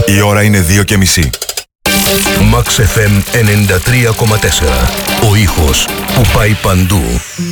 Η ώρα είναι 2:30. Max FM 93,4. Ο ήχος που πάει παντού.